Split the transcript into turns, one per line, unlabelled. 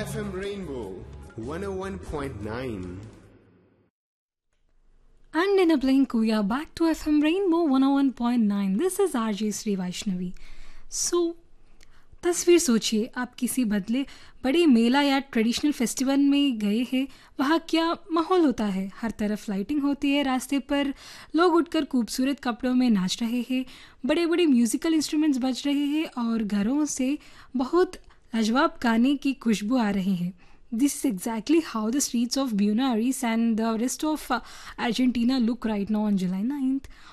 FM Rainbow 101.9.
And in a blink, we are back to FM Rainbow 101.9. This is RJ Sri Vaishnavi. So, तस्वीर सोचिए, आप किसी बड़े मेला या ट्रेडिशनल फेस्टिवल में गए हैं। वहाँ क्या माहौल होता है। हर तरफ लाइटिंग होती है, रास्ते पर लोग उठकर खूबसूरत कपड़ों में नाच रहे हैं, बड़े बड़े म्यूज़िकल इंस्ट्रूमेंट्स बज रहे हैं और घरों से बहुत लाजवाब गाने की खुशबू आ रही है। This is exactly how the streets of Buenos Aires and the rest of Argentina look right now on July 9th.